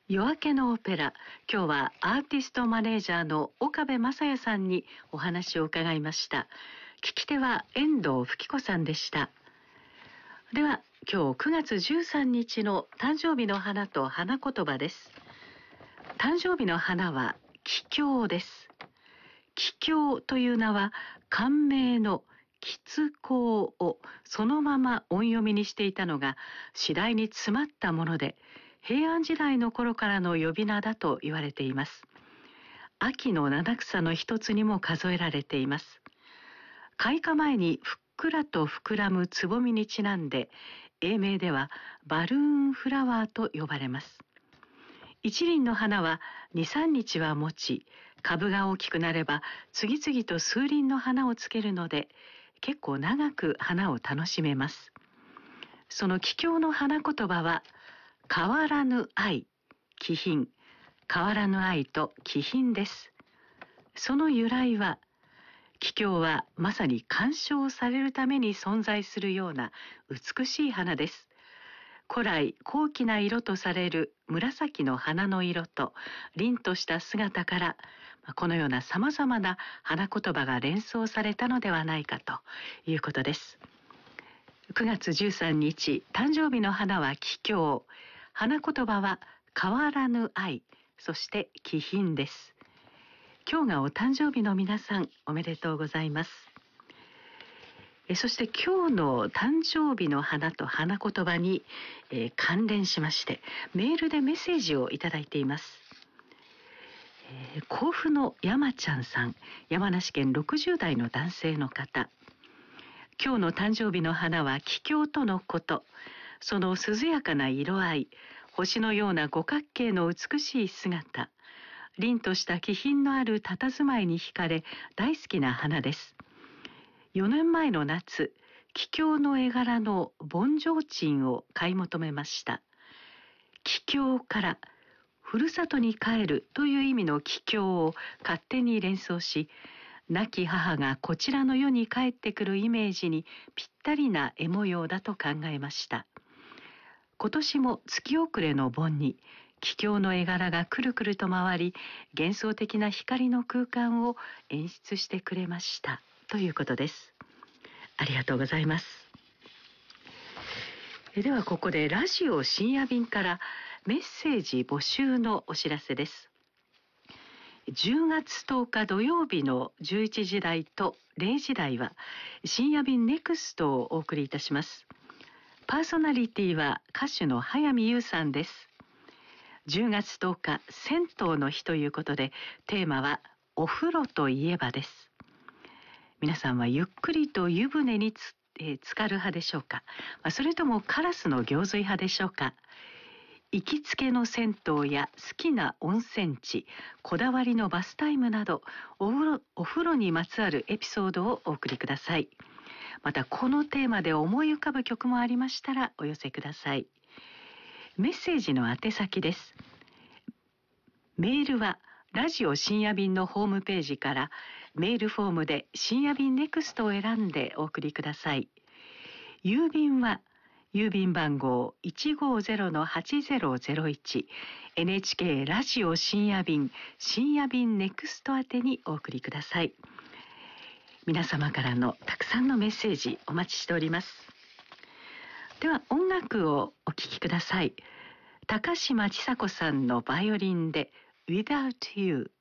夜明けのオペラ、今日はアーティストマネージャーの岡部正也さんにお話を伺いました。聞き手は遠藤吹子さんでした。では今日9月13日の誕生日の花と花言葉です。誕生日の花は帰郷です。帰郷という名は官名の吉公をそのまま音読みにしていたのが次第に詰まったもので、平安時代の頃からの呼び名だと言われています。秋の七草の一つにも数えられています。開花前にふっくらと膨らむつぼみにちなんで、英名ではバルーンフラワーと呼ばれます。一輪の花は2、3日は持ち、株が大きくなれば次々と数輪の花をつけるので、結構長く花を楽しめます。その帰郷の花言葉は変わらぬ愛、気品、変わらぬ愛と気品です。その由来は、帰郷はまさに鑑賞されるために存在するような美しい花です。古来高貴な色とされる紫の花の色と凛とした姿から、このような様々な花言葉が連想されたのではないかということです。9月13日、誕生日の花は帰郷。花言葉は変わらぬ愛、そして気品です。今日がお誕生日の皆さん、おめでとうございます。そして今日の誕生日の花と花言葉に、関連しましてメールでメッセージをいただいています。甲府の山ちゃんさん、山梨県60代の男性の方。今日の誕生日の花は帰郷とのこと。その涼やかな色合い、星のような五角形の美しい姿、凛とした気品のある佇まいに惹かれ大好きな花です。4年前の夏、帰郷の絵柄の盆提灯を買い求めました。帰郷からふるさとに帰るという意味の帰郷を勝手に連想し、亡き母がこちらの世に帰ってくるイメージにぴったりな絵模様だと考えました。今年も月遅れの盆に帰郷の絵柄がくるくると回り、幻想的な光の空間を演出してくれましたということです。ありがとうございます。ではここでラジオ深夜便からメッセージ募集のお知らせです。10月10日土曜日の11時台と0時台は深夜便ネクストをお送りいたします。パーソナリティは歌手の早見優さんです。10月10日銭湯の日ということで、テーマはお風呂といえばです。皆さんはゆっくりと湯船に浸かる派でしょうか、それともカラスの行水派でしょうか。行きつけの銭湯や好きな温泉地、こだわりのバスタイムなど、お風呂にまつわるエピソードをお送りください。またこのテーマで思い浮かぶ曲もありましたらお寄せください。メッセージの宛先です。メールはラジオ深夜便のホームページからメールフォームで深夜便ネクストを選んでお送りください。郵便は郵便番号 150-8001 NHK ラジオ深夜便ネクスト宛てにお送りください。皆様からのたくさんのメッセージお待ちしております。では音楽をお聴きください。高嶋ちさ子さんのバイオリンで Without You。